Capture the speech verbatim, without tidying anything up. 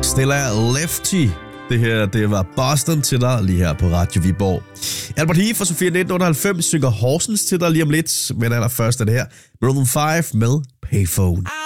Stella Lefty. Det her, det var Boston til dig, lige her på Radio Viborg. Albert Heath fra Sofia nitten otteoghalvfems synger Horsens til dig lige om lidt. Men allerførst er det her Maroon fem med Payphone.